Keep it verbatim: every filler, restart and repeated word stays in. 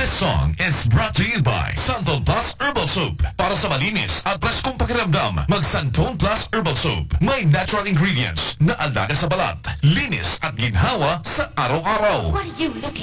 This song is brought to you by Santon Plus Herbal Soap. Para sa malinis at preskong pakiramdam, mag Santon Plus Herbal Soap. May natural ingredients na alaga sa balat, linis at ginhawa sa araw-araw. What are you looking